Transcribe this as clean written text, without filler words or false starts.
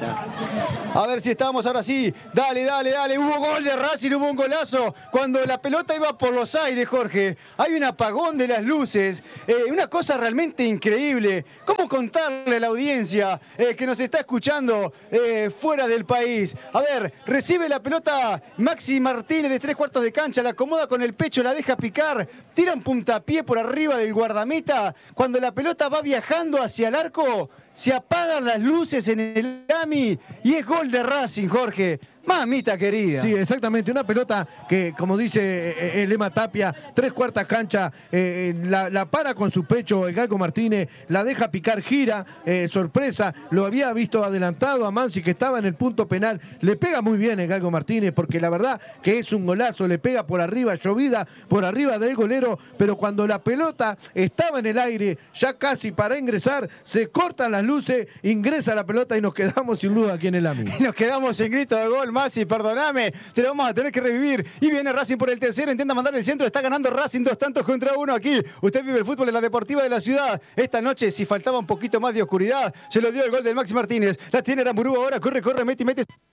está. A ver si estamos ahora sí. Dale. Hubo gol de Racing, hubo un golazo. Cuando la pelota iba por los aires, Jorge, hay un apagón de las luces. Una cosa realmente increíble. ¿Cómo contarle a la audiencia que nos está escuchando fuera del país? A ver, recibe la pelota Maxi Martínez de 3/4 de cancha, la acomoda con el pecho, la deja picar, tira un puntapié por arriba del guardameta. Cuando la pelota va viajando hacia el arco, se apagan las luces en el AMI y es gol de Racing, Jorge. Mamita querida. Sí, exactamente. Una pelota que, como dice el Lema Tapia, 3/4 cancha, la para con su pecho el Galgo Martínez, la deja picar, gira, sorpresa. Lo había visto adelantado a Mansi, que estaba en el punto penal. Le pega muy bien el Galgo Martínez, porque la verdad que es un golazo. Le pega por arriba, llovida por arriba del golero, pero cuando la pelota estaba en el aire, ya casi para ingresar, se cortan las luces, ingresa la pelota y nos quedamos sin luz aquí en el AMI. Y nos quedamos sin grito de gol. Masi, perdóname, te lo vamos a tener que revivir. Y viene Racing por el tercero, intenta mandar el centro, está ganando Racing 2-1 aquí. Usted vive el fútbol en la Deportiva de la Ciudad. Esta noche, si faltaba un poquito más de oscuridad, se lo dio el gol del Maxi Martínez. La tiene Aramburú ahora, corre, mete.